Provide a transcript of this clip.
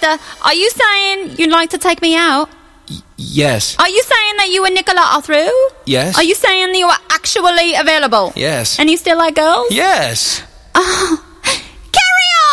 Lester, are you saying you'd like to take me out? Yes. Are you saying that you and Nicola are through? Yes. Are you saying that you are actually available? Yes. And you still like girls? Yes. Oh,